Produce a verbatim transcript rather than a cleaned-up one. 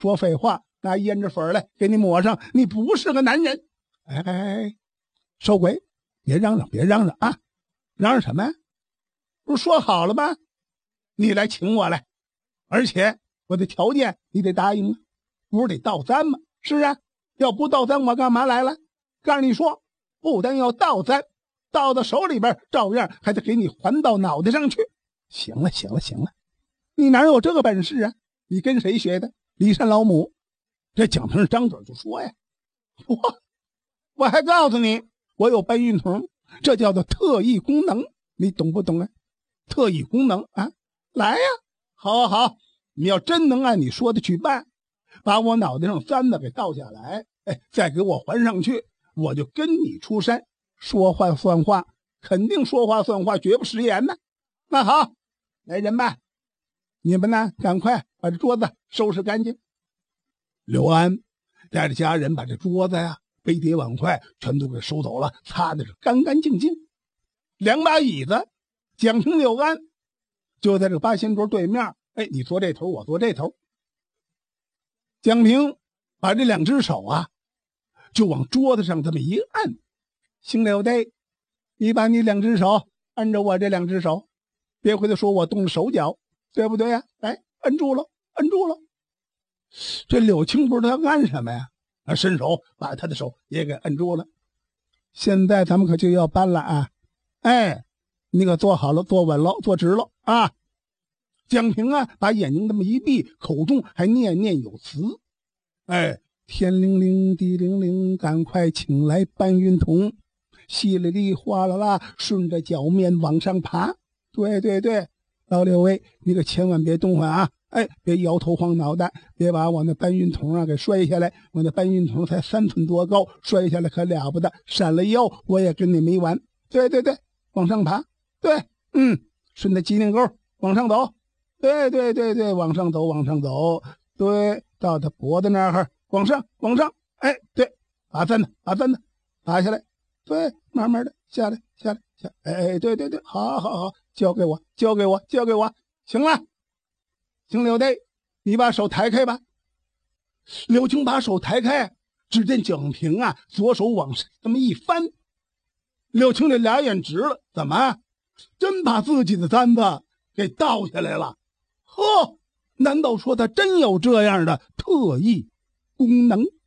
说废话，拿胭脂粉来给你抹上，你不是个男人。哎，收鬼，别嚷嚷，别嚷嚷啊！嚷嚷什么呀？不是说好了吗？你来请我来，而且我的条件你得答应啊，不是得倒簪吗？是啊，要不倒簪我干嘛来了？告诉你说，不但要倒簪，倒到手里边照样还得给你还到脑袋上去。行了行了行了，你哪有这个本事啊？你跟谁学的？骊山老母。这蒋平张嘴就说呀，我我还告诉你，我有搬运桶，这叫做特异功能，你懂不懂啊？特异功能啊，来呀，好好好，你要真能按你说的去办，把我脑袋上簪子给倒下来，哎，再给我还上去，我就跟你出山。说话算话，肯定说话算话，绝不食言呢。那好，来人吧，你们呢，赶快把这桌子收拾干净。刘安带着家人把这桌子呀、杯碟碗筷全都给收走了，擦的是干干净净。两把椅子，蒋平、刘安就在这个八仙桌对面，哎，你坐这头，我坐这头。蒋平把这两只手啊，就往桌子上这么一按，姓刘的，你把你两只手按着我这两只手，别回头说我动了手脚，对不对呀？哎，摁住了，摁住了。这柳青不知道要干什么呀，啊，伸手把他的手也给摁住了。现在咱们可就要搬了啊！哎，你可坐好了，坐稳了，坐直了啊！蒋平啊，把眼睛这么一闭，口中还念念有词。哎，天灵灵地灵灵，赶快请来搬运桶，稀里里哗啦啦，顺着脚面往上爬。对对对，老刘威，你可千万别动唤啊！哎，别摇头晃脑袋，别把我那搬运桶啊给摔下来。我那搬运桶才三寸多高，摔下来可了不得，闪了腰我也跟你没完。对对对，往上爬。对，嗯，顺着鸡胫沟往上走。对对对对，往上走，往上走。对，到他脖子那儿，往上，往上。哎，对，把簪子，把簪子拔下来。对，慢慢的下来，下来，下来。哎，对对对，好好好，交给我，交给我，交给我。行了。行，刘队，你把手抬开吧。刘青把手抬开，只见蒋平啊，左手往上这么一翻，刘青这俩眼直了，怎么真把自己的簪子给倒下来了？呵，难道说他真有这样的特异功能？